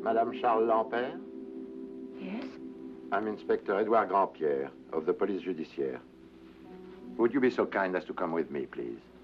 Madame Charles Lampert? Yes? I'm Inspector Edouard Grandpierre of the Police Judiciaire. Would you be so kind as to come with me, please?